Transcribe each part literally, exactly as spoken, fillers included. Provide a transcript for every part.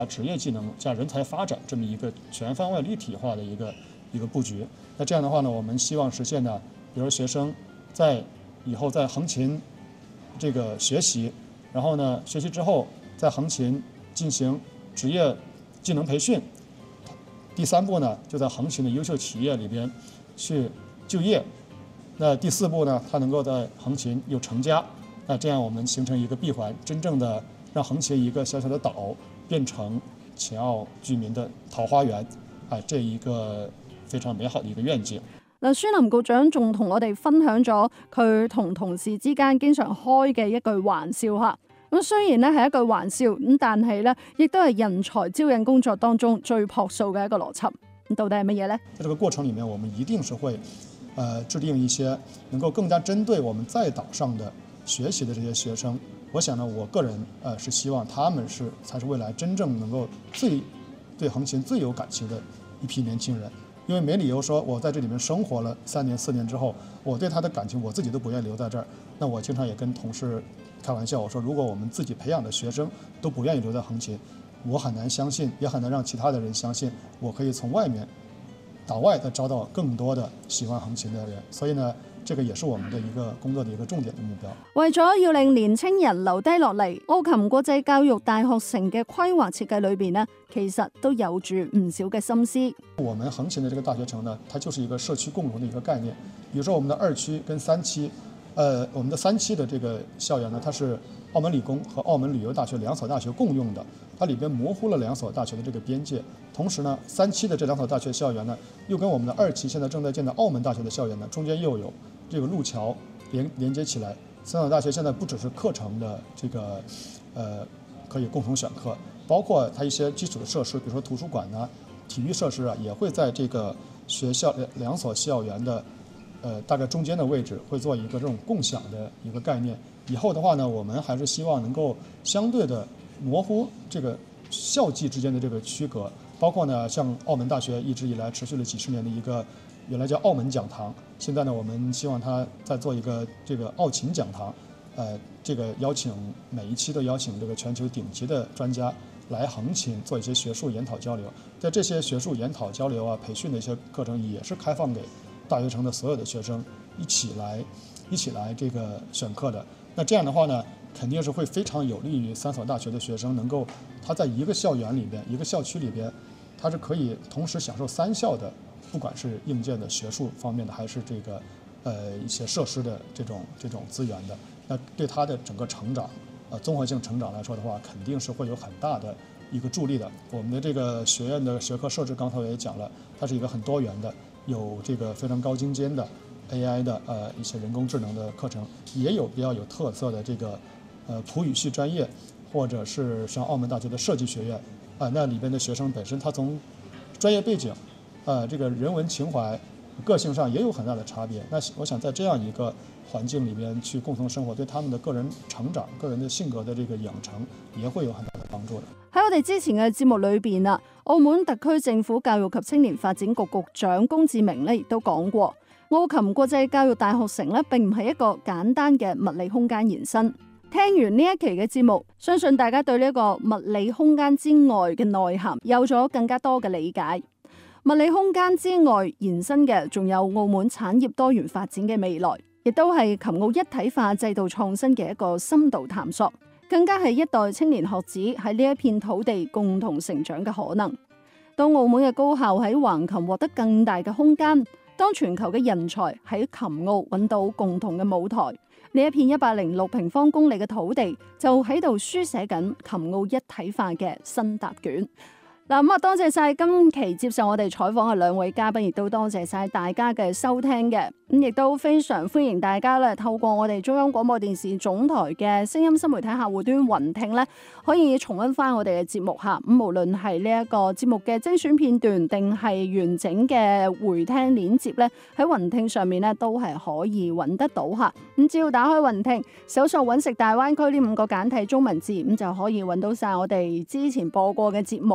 职业技能加人才发展这么一个全方位立体化的一个一个布局。那这样的话呢，我们希望实现呢，比如学生在以后在横琴这个学习，然后呢学习之后在横琴进行职业技能培训。第三步呢，就在横琴的优秀企业里边去就业。那第四步呢，他能够在横琴又成家。那这样我们形成一个闭环，真正的让横琴一个小小的島變成前澳居民的桃花源，啊，這一個非常美好的一個願景。 嗱，孫林局長仲同我哋分享咗佢同同事之間經常開嘅一句玩笑嚇。咁雖然咧係一句玩笑，咁但係咧亦都係人才招引工作當中最樸素嘅一個邏輯。咁到底係乜嘢呢？ 在這個過程裡面，我們一定是會，呃，制定一些能夠更加針對我們在島上的學習的這些學生。我想呢，我個人呃是希望他們是才是未來真正能夠最對橫琴最有感情的一批年輕人，因為沒理由說我在這裡面生活了三年四年之後，我對他的感情我自己都不願意留在這兒。那我經常也跟同事開玩笑，我說如果我們自己培養的學生都不願意留在橫琴，我很難相信，也很難讓其他的人相信，我可以從外面島外再招到更多的喜歡橫琴的人。所以呢，這個也是我們的一個工作的一個重點的目標。 為咗要令年輕人留低落嚟，澳琴國際教育大學城嘅規劃設計裏邊呢，其實都有住唔少嘅心思。 我們橫琴的這個大學城呢，它就是一個社區共融的一個概念。比如說我們的二區跟三期，呃，我們的三期的這個校園呢，它是澳門理工和澳門旅遊大學兩所大學共用的，它裡邊模糊了兩所大學的這個邊界。同時呢，三期的這兩所大學校園呢，又跟我們的二期現在正在建的澳門大學的校園呢，中間又有這個路橋連連接起來。三所大學現在不只是課程的這個，呃，可以共同選課，包括它一些基礎的設施，比如說圖書館啊、體育設施啊，也會在這個學校兩所校園的，呃，大概中間的位置會做一個這種共享的一個概念。以後的話呢，我們還是希望能夠相對的模糊這個校際之間的這個區隔，包括呢，像澳門大學一直以來持續了幾十年的一個原來叫澳門講堂，現在呢，我們希望它再做一個這個澳琴講堂，呃，這個邀請每一期都邀請這個全球頂級的專家來橫琴做一些學術研討交流，在這些學術研討交流啊、培訓的一些課程也是開放給大學城的所有的學生一起來一起來這個選課的。那這樣的話呢，肯定是會非常有利於三所大學的學生能夠，他在一個校園裡邊、一個校區裡邊，他是可以同時享受三校的，不管是硬件的學術方面的，還是這個，呃，一些設施的這種這種資源的。那對他的整個成長，呃，綜合性成長來說的話，肯定是會有很大的一個助力的。我們的這個學院的學科設置，剛才我也講了，它是一個很多元的，有這個非常高精尖的A I 的呃一些人工智能的課程，也有比較有特色的這個呃普語系專業，或者是像澳門大學的設計學院，啊、呃，那裡邊的學生本身他從專業背景，呃這個人文情懷、個性上也有很大的差別。那我想在這樣一個環境裡邊去共同生活，對他們的個人成長、個人的性格的這個養成，也會有很大的幫助的。 喺我哋之前嘅節目裏邊啊，澳門特區政府教育及青年發展局局長龔志明咧亦都講過。澳琴國際教育大學城咧，並唔係一個簡單嘅物理空間延伸。聽完呢一期嘅節目，相信大家對呢個物理空間之外嘅內涵有咗更加多嘅理解。物理空間之外延伸嘅，仲有澳門產業多元發展嘅未來，亦都係琴澳一體化制度創新嘅一個深度探索，更加係一代青年學子喺呢一片土地共同成長嘅可能。當澳門嘅高校喺橫琴獲得更大嘅空間，當全球嘅人才喺琴澳揾到共同嘅舞台，呢一片一百零六平方公里嘅土地就喺度書寫緊琴澳一體化嘅新答卷。嗱，咁啊，多謝晒今期接受我哋採訪嘅兩位嘉賓，亦都多謝晒大家嘅收聽嘅。咁亦都非常歡迎大家咧，透過我哋中央廣播電視總台嘅聲音新媒體客戶端雲聽咧，可以重溫翻我哋嘅節目嚇。咁無論係呢一個節目嘅精選片段，定係完整嘅回聽鏈接咧，喺雲聽上面咧都係可以揾得到嚇。咁只要打開雲聽，搜索揾食大灣區呢五個簡體中文字，咁就可以揾到晒我哋之前播過嘅節目啦。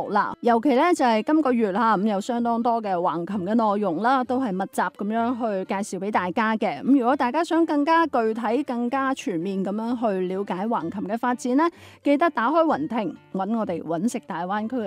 尤其咧就係今個月啦，咁有相當多嘅橫琴嘅內容啦，都係密集咁樣去介紹俾大家嘅。咁如果大家想更加具體、更加全面咁樣去了解橫琴嘅發展呢，記得打開雲聽，揾我哋揾食大灣區。